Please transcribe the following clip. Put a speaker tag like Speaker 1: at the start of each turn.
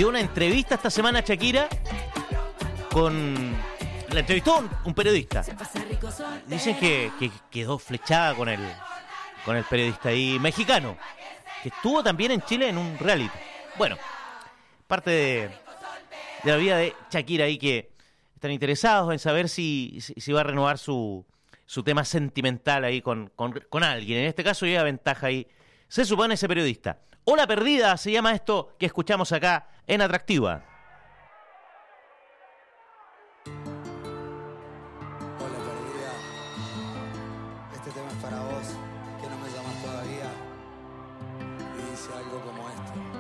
Speaker 1: dio una entrevista esta semana a Shakira la entrevistó un periodista. Dicen que quedó flechada con el periodista ahí mexicano, que estuvo también en Chile en un reality. Bueno, parte de la vida de Shakira ahí, que están interesados en saber si va a renovar su tema sentimental ahí con alguien. En este caso lleva ventaja ahí, se supone, ese periodista. Ola Perdida se llama esto que escuchamos acá en Atractiva.
Speaker 2: Hola perdida, este tema es para vos, que no me llamas todavía, y dice algo como esto.